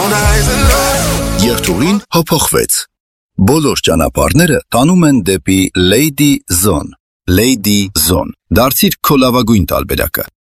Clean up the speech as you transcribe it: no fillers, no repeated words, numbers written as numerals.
Եղջյուրին հափոխվեց։ Բոլոր ճանապարհները տանում են դեպի Lady Zone։ Lady Zone։ Դարձիր քո լավագույն տարբերակը։